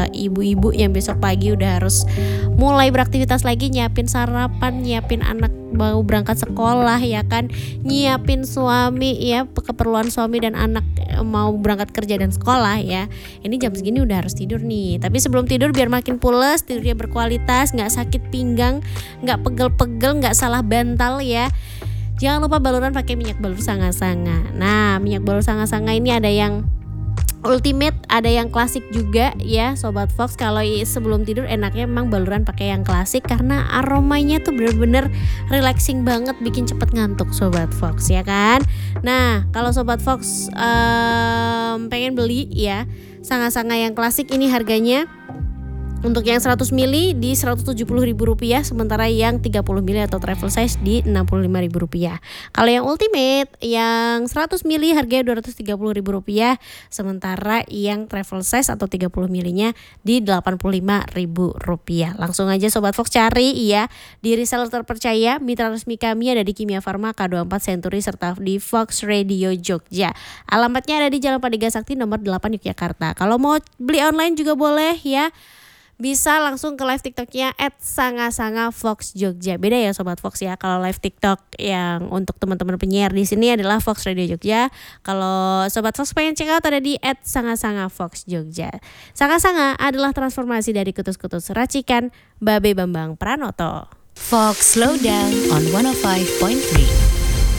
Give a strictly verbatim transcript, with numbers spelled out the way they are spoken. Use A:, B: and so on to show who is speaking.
A: uh, ibu-ibu yang besok pagi udah harus mulai beraktivitas lagi, nyiapin sarapan, nyiapin anak mau berangkat sekolah ya kan, nyiapin suami ya, keperluan suami dan anak mau berangkat kerja dan sekolah ya. Ini jam segini udah harus tidur nih. Tapi sebelum tidur biar makin pules, tidurnya berkualitas, gak sakit pinggang, gak pegel-pegel, gak salah bantal ya, jangan lupa baluran pakai minyak balur sanga-sanga. Nah, minyak balur sanga-sanga ini ada yang ultimate, ada yang klasik juga ya Sobat Fox. Kalau sebelum tidur enaknya memang baluran pakai yang klasik karena aromanya tuh bener-bener relaxing banget, bikin cepet ngantuk Sobat Fox ya kan. Nah kalau Sobat Fox um, pengen beli ya sanga-sanga yang klasik, ini harganya untuk yang seratus mililiter di seratus tujuh puluh ribu rupiah, sementara yang tiga puluh mililiter atau travel size di enam puluh lima ribu rupiah. Kalau yang ultimate yang seratus mililiter harganya dua ratus tiga puluh ribu rupiah, sementara yang travel size atau tiga puluh mililiternya di delapan puluh lima ribu rupiah. Langsung aja Sobat Fox cari ya di reseller terpercaya, mitra resmi kami ada di Kimia Farma, K dua puluh empat Century serta di Fox Radio Jogja. Alamatnya ada di Jalan Padiga Sakti nomor delapan Yogyakarta. Kalau mau beli online juga boleh ya, bisa langsung ke live TikToknya at sanga-sanga Fox Jogja. Beda ya Sobat Fox ya, kalau live TikTok yang untuk teman-teman penyiar di sini adalah Fox Radio Jogja. Kalau Sobat Fox pengen check out ada di at sanga-sanga Fox Jogja. Sanga-sanga adalah transformasi dari kutus-kutus racikan Babe Bambang Pranoto.
B: Fox Slow Down on one oh five point three.